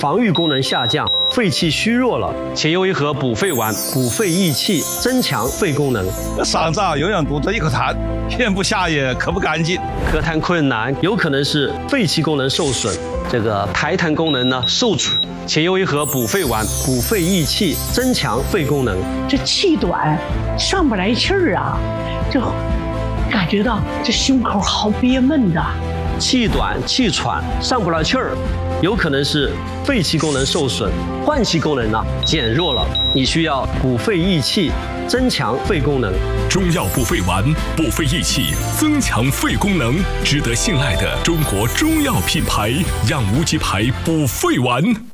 防御功能下降，肺气虚弱了，且用一盒补肺丸，补肺益气，增强肺功能。 嗓子永远堵着一口痰，咽不下也咳不干净， 咳痰困难，有可能是肺气功能受损，这个排痰功能呢受阻，且用一盒补肺丸，补肺益气，增强肺功能。 这气短，上不来气儿啊，就感觉到这胸口好憋闷的。 气短、气喘、上不来气儿，有可能是肺气功能受损，换气功能呢减弱了，你需要补肺益气，增强肺功能。 中药补肺丸，补肺益气，增强肺功能，值得信赖的中国中药品牌——让无极牌补肺丸。